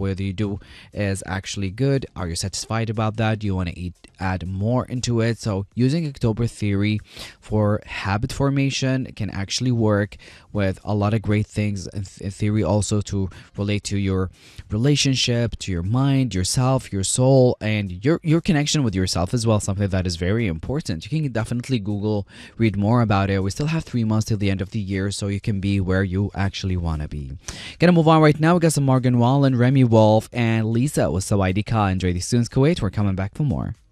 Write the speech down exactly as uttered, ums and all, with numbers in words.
whether you do is actually good. Are you satisfied about that? Do you want to add more into it? So using October theory for habit formation can actually work with a lot of great things. And th- theory also to relate to your relationship, to your mind, yourself, your soul, and your your connection with yourself as well. Something that is very important. You can definitely Google, read more about it. We still have three months till the end of the year, so you can be where you actually want to be. Gonna move on right now. We got some Morgan Wallen, Remy Wolf, and Lisa with Sawaidika. Enjoy the Students Kuwait. We're coming back for more.